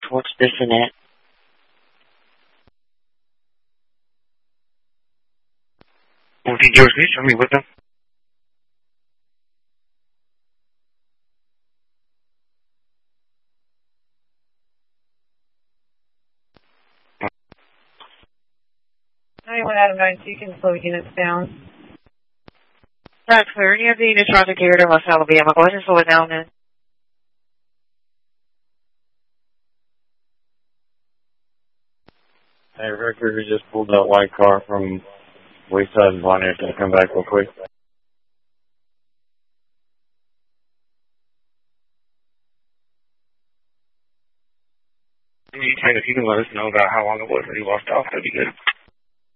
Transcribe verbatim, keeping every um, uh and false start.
towards Bissonnette. fourteen George Beach, show me with them. ninety-one Adam nine, so you can slow units down. That's clear. Any of the units trying to carry to West Alabama, go ahead and slow it down then. Hey, Ricker, we just pulled that white car from Wayside and Bonnier. Can you come back real quick? If you can let us know about how long it was that he walked off, that'd be good.